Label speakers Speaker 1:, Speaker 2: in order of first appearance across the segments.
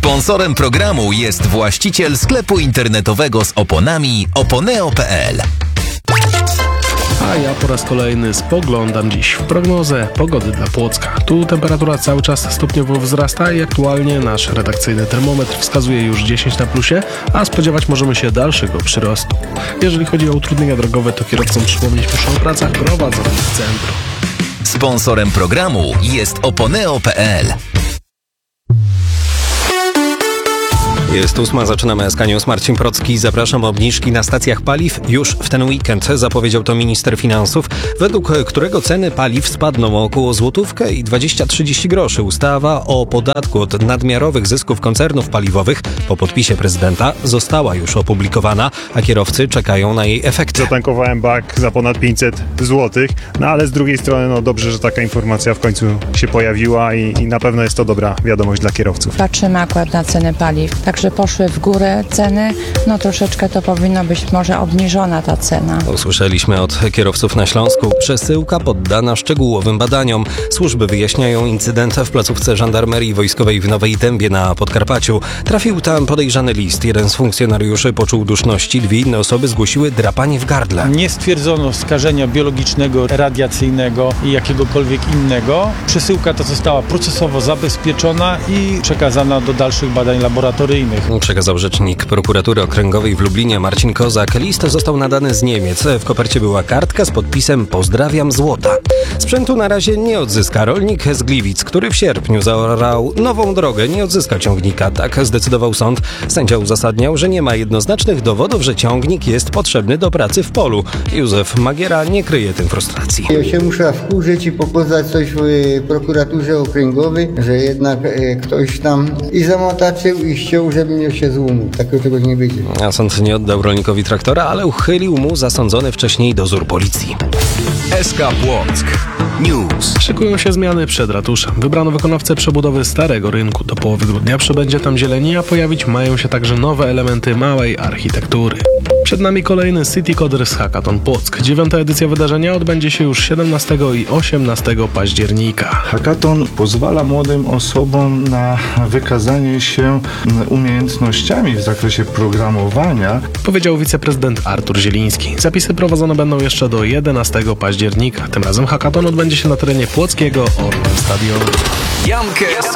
Speaker 1: Sponsorem programu jest właściciel sklepu internetowego z oponami oponeo.pl.
Speaker 2: A ja po raz kolejny spoglądam dziś w prognozę pogody dla Płocka. Tu temperatura cały czas stopniowo wzrasta i aktualnie nasz redakcyjny termometr wskazuje już 10 na plusie, a spodziewać możemy się dalszego przyrostu. Jeżeli chodzi o utrudnienia drogowe, to kierowcom przypomnieć muszą o pracach prowadzonych w centrum.
Speaker 1: Sponsorem programu jest oponeo.pl.
Speaker 3: Jest 8, zaczynamy SK News. Marcin Procki, zapraszam. Obniżki na stacjach paliw już w ten weekend, zapowiedział to minister finansów, według którego ceny paliw spadną o około złotówkę i 20-30 groszy. Ustawa o podatku od nadmiarowych zysków koncernów paliwowych po podpisie prezydenta została już opublikowana, a kierowcy czekają na jej efekty.
Speaker 4: Zatankowałem bak za ponad 500 zł, no ale z drugiej strony dobrze, że taka informacja w końcu się pojawiła i na pewno jest to dobra wiadomość dla kierowców.
Speaker 5: Patrzymy akurat na ceny paliw. Także poszły w górę ceny, no troszeczkę to powinno być może obniżona ta cena.
Speaker 3: Usłyszeliśmy od kierowców na Śląsku. Przesyłka poddana szczegółowym badaniom. Służby wyjaśniają incydent w placówce żandarmerii wojskowej w Nowej Dębie na Podkarpaciu. Trafił tam podejrzany list. Jeden z funkcjonariuszy poczuł duszności, dwie inne osoby zgłosiły drapanie w gardle.
Speaker 6: Nie stwierdzono skażenia biologicznego, radiacyjnego i jakiegokolwiek innego. Przesyłka ta została procesowo zabezpieczona i przekazana do dalszych badań laboratoryjnych.
Speaker 3: Przekazał rzecznik prokuratury okręgowej w Lublinie Marcin Kozak. List został nadany z Niemiec. W kopercie była kartka z podpisem „Pozdrawiam złota”. Sprzętu na razie nie odzyska rolnik z Gliwic, który w sierpniu zaorał nową drogę. Nie odzyska ciągnika. Tak zdecydował sąd. Sędzia uzasadniał, że nie ma jednoznacznych dowodów, że ciągnik jest potrzebny do pracy w polu. Józef Magiera nie kryje tym frustracji.
Speaker 7: Ja się muszę wkurzyć i pokazać coś w prokuraturze okręgowej, że jednak ktoś tam i zamotaczył i ściął, żeby mnie się złumił. Takiego czegoś nie będzie.
Speaker 3: A sąd nie oddał rolnikowi traktora, ale uchylił mu zasądzony wcześniej dozór policji.
Speaker 1: SK Płock News.
Speaker 2: Szykują się zmiany przed ratuszem. Wybrano wykonawcę przebudowy starego rynku. Do połowy grudnia przybędzie tam zieleni, a pojawić mają się także nowe elementy małej architektury. Przed nami kolejny City Coders Hackathon Płock. 9. edycja wydarzenia odbędzie się już 17 i 18 października.
Speaker 8: Hackathon pozwala młodym osobom na wykazanie się umiejętnościami w zakresie programowania,
Speaker 2: Powiedział wiceprezydent Artur Zieliński. Zapisy prowadzone będą jeszcze do 11 października. Tym razem hackathon odbędzie się na terenie płockiego Orlen Stadionu.
Speaker 1: Jankes,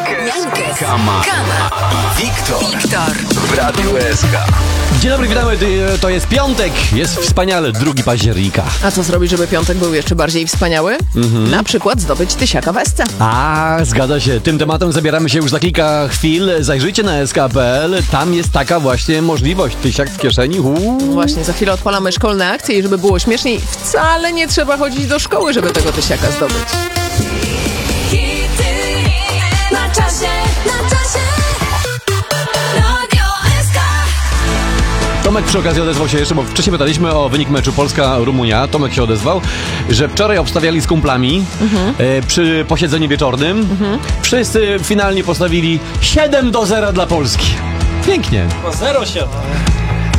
Speaker 1: Kama i Wiktor w Radiu SK.
Speaker 9: Dzień dobry, witamy. To jest piątek. Jest wspaniale, 2 października.
Speaker 10: A co zrobić, żeby piątek był jeszcze bardziej wspaniały? Na przykład zdobyć tysiaka w SC.
Speaker 9: A, zgadza się. Tym tematem zabieramy się już za kilka chwil. Zajrzyjcie na sk.pl. Tam jest taka właśnie możliwość. Tysiak w kieszeni.
Speaker 10: Właśnie, za chwilę odpalamy szkolne akcje i żeby było śmieszniej, wcale nie trzeba chodzić do szkoły, żeby tego tysiaka zdobyć.
Speaker 11: Na czasie. Radio SK.
Speaker 9: Tomek przy okazji odezwał się jeszcze, bo wcześniej pytaliśmy o wynik meczu Polska-Rumunia. Tomek się odezwał, że wczoraj obstawiali z kumplami przy posiedzeniu wieczornym. Wszyscy finalnie postawili 7-0 dla Polski. Pięknie.
Speaker 6: 0-7.